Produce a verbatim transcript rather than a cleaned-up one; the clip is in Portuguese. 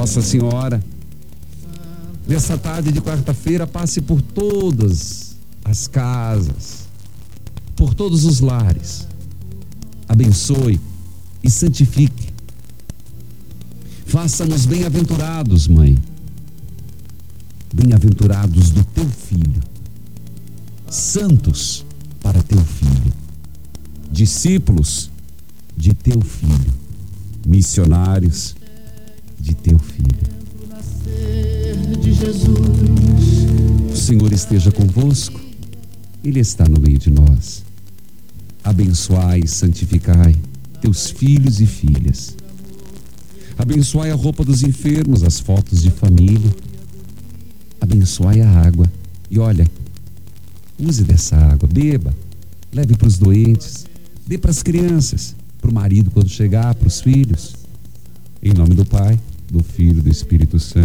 Nossa Senhora, nessa tarde de quarta-feira, passe por todas as casas, por todos os lares. Abençoe e santifique. Faça-nos bem-aventurados, Mãe. Bem-aventurados do teu Filho. Santos para teu Filho. Discípulos de teu Filho. Missionários de teu Filho. O Senhor esteja convosco. Ele está no meio de nós. Abençoai e santificai teus filhos e filhas. Abençoai a roupa dos enfermos, as fotos de família. Abençoai a água. E olha, use dessa água, beba, leve para os doentes, dê para as crianças, para o marido quando chegar, para os filhos. Em nome do Pai, do Filho e do Espírito Santo.